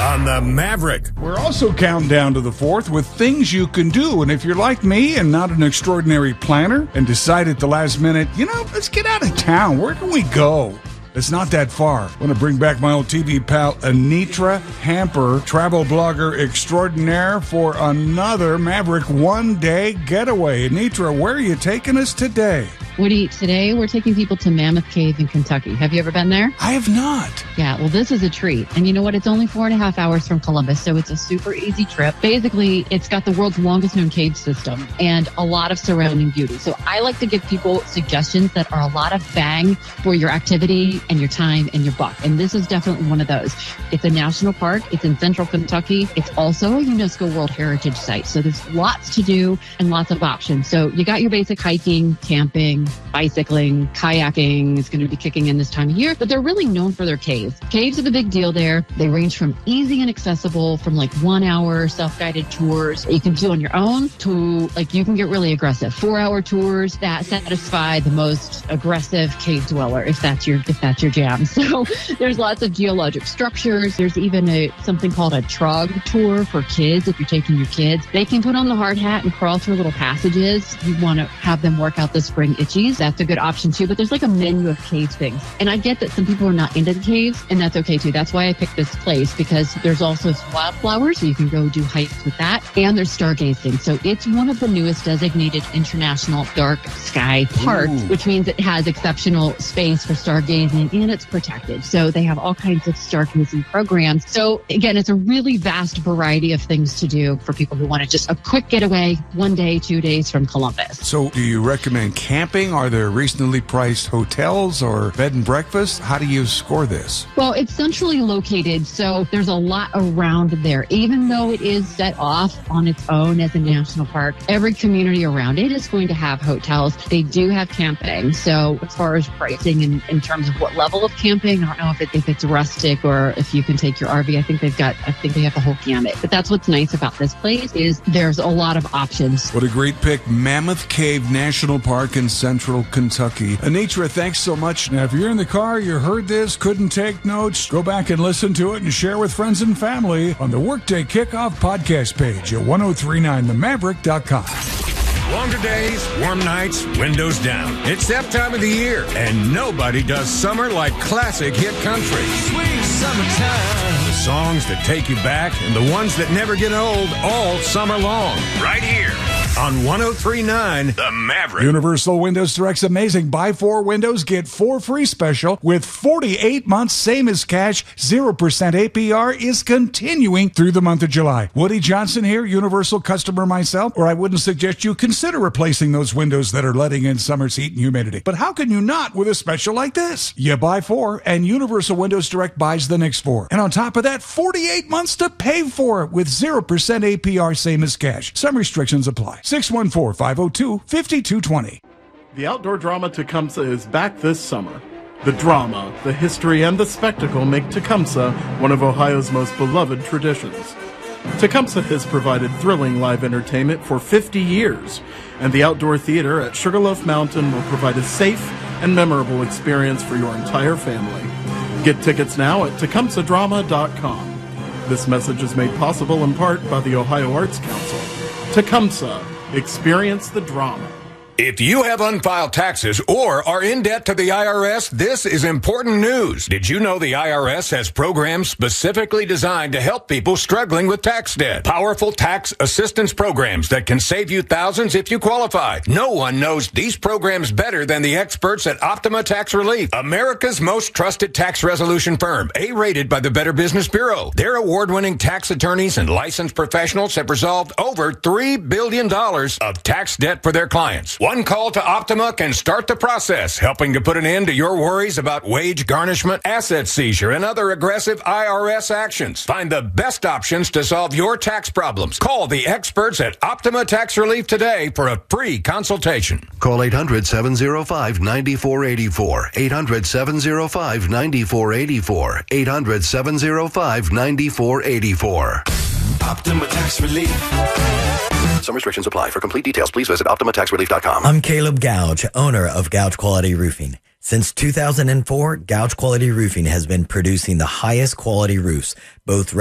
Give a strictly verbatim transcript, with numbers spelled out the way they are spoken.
on the Maverick. We're also counting down to the fourth with things you can do. And if you're like me and not an extraordinary planner and decide at the last minute, you know, let's get out of town. Where can we go? It's not that far. I want to bring back my old T V pal, Anitra Hamper, travel blogger extraordinaire, for another Maverick one-day getaway. Anitra, where are you taking us today? Woody, today we're taking people to Mammoth Cave in Kentucky. Have you ever been there? I have not. Yeah, well, this is a treat. And you know what? It's only four and a half hours from Columbus, so it's a super easy trip. Basically, it's got the world's longest known cave system and a lot of surrounding beauty. So I like to give people suggestions that are a lot of bang for your activity and your time and your buck. And this is definitely one of those. It's a national park. It's in central Kentucky. It's also a UNESCO World Heritage Site. So there's lots to do and lots of options. So you got your basic hiking, camping, bicycling, kayaking is going to be kicking in this time of year, but they're really known for their caves. Caves are the big deal there. They range from easy and accessible, from like one hour self-guided tours that you can do on your own, to like you can get really aggressive four hour tours that satisfy the most aggressive cave dweller, if that's your if that's your jam. So there's lots of geologic structures. There's even a something called a trog tour for kids. If you're taking your kids, they can put on the hard hat and crawl through little passages. You want to have them work out the spring itchies. That's a good option too, but there's like a menu of cave things. And I get that some people are not into the caves, and that's okay too. That's why I picked this place, because there's also wildflowers, so you can go do hikes with that. And there's stargazing. So it's one of the newest designated international dark sky parks, Ooh. which means it has exceptional space for stargazing and it's protected. So they have all kinds of stargazing programs. So again, it's a really vast variety of things to do for people who want to just a quick getaway, one day, two days from Columbus. So do you recommend camping? Are there reasonably priced hotels or bed and breakfast? How do you score this? Well, it's centrally located, so there's a lot around there. Even though it is set off on its own as a national park, every community around it is going to have hotels. They do have camping. So as far as pricing in, in terms of what level of camping, I don't know if, it, if it's rustic or if you can take your R V. I think they've got, I think they have the whole gamut. But that's what's nice about this place, is there's a lot of options. What a great pick. Mammoth Cave National Park in central Kentucky. Anitra, thanks so much. Now, if you're in the car, you heard this, couldn't take notes, go back and listen to it and share with friends and family on the Workday Kickoff podcast page at ten thirty-nine the maverick dot com. Longer days, warm nights, windows down. It's that time of the year, and nobody does summer like classic hit country. Sweet summertime. The songs that take you back and the ones that never get old all summer long. Right here on ten thirty-nine The Maverick. Universal Windows Direct's amazing buy four windows, get four free special with forty-eight months, same as cash, zero percent A P R is continuing through the month of July. Woody Johnson here, Universal customer myself, or I wouldn't suggest you consider replacing those windows that are letting in summer's heat and humidity. But how can you not with a special like this? You buy four and Universal Windows Direct buys the next four. And on top of that, forty-eight months to pay for it with zero percent A P R, same as cash. Some restrictions apply. six one four, five oh two, five two two zero. The outdoor drama Tecumseh is back this summer. The drama, the history, and the spectacle make Tecumseh one of Ohio's most beloved traditions. Tecumseh has provided thrilling live entertainment for fifty years, and the outdoor theater at Sugarloaf Mountain will provide a safe and memorable experience for your entire family. Get tickets now at tecumseh drama dot com. This message is made possible in part by the Ohio Arts Council. Tecumseh. Experience the drama. If you have unfiled taxes or are in debt to the I R S, this is important news. Did you know the I R S has programs specifically designed to help people struggling with tax debt? Powerful tax assistance programs that can save you thousands if you qualify. No one knows these programs better than the experts at Optima Tax Relief, America's most trusted tax resolution firm, A-rated by the Better Business Bureau. Their award-winning tax attorneys and licensed professionals have resolved over three billion dollars of tax debt for their clients. One call to Optima can start the process, helping to put an end to your worries about wage garnishment, asset seizure, and other aggressive I R S actions. Find the best options to solve your tax problems. Call the experts at Optima Tax Relief today for a free consultation. Call eight hundred, seven oh five, nine four eight four. eight hundred, seven oh five, nine four eight four. eight hundred, seven oh five, nine four eight four. Optima Tax Relief. Some restrictions apply. For complete details, please visit optima tax relief dot com. I'm Caleb Gouge, owner of Gouge Quality Roofing. Since two thousand four, Gouge Quality Roofing has been producing the highest quality roofs, both